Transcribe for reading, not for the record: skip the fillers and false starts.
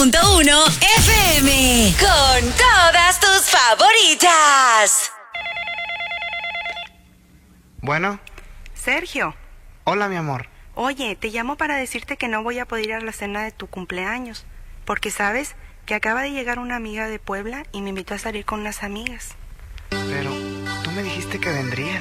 100.1 FM. Con todas tus favoritas. Bueno. Sergio. Hola, mi amor. Oye, te llamo para decirte que no voy a poder ir a la cena de tu cumpleaños. Porque sabes que acaba de llegar una amiga de Puebla y me invitó a salir con unas amigas. Pero tú me dijiste que vendrías.